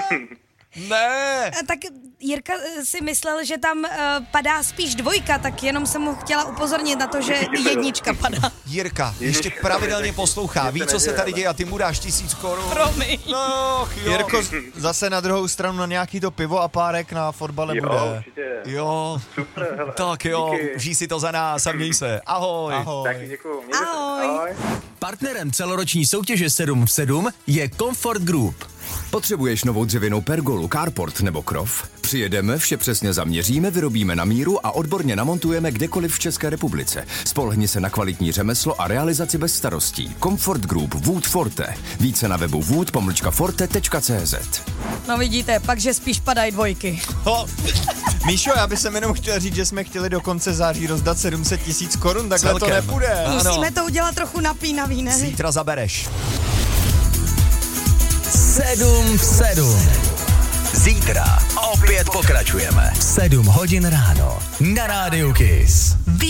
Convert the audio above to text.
Ne. Tak Jirka si myslel, že tam padá spíš 2, tak jenom jsem mu chtěla upozornit na to, že 1 padá. Jirka ještě pravidelně poslouchá, ví, co se tady děje a ty mu dáš 1000 korun. Promiň. No, jo. Jirko, zase na druhou stranu na nějaký to pivo a párek na fotbale bude. Určitě. Jo, Super, hele. tak jo, Díky. užij si to za nás a měj se. Ahoj. Taky děkuju. Mějte se. Ahoj. Partnerem celoroční soutěže 7 v 7 je Comfort Group. Potřebuješ novou dřevěnou pergolu, carport nebo krov? Přijedeme, vše přesně zaměříme, vyrobíme na míru a odborně namontujeme kdekoliv v České republice. Spolehni se na kvalitní řemeslo a realizaci bez starostí. Comfort Group Wood Forte. Více na webu wood-forte.cz. No vidíte, pak, že spíš padají 2. Míšo, já bych jenom chtěl říct, že jsme chtěli do konce září rozdat 700 000 korun, takhle Celkem. to nepůjde. Ano. Musíme to udělat trochu napínavý, ne? Zítra zabereš. 7 v 7. Zítra opět pokračujeme. 7 hodin ráno na Rádiu Kiss.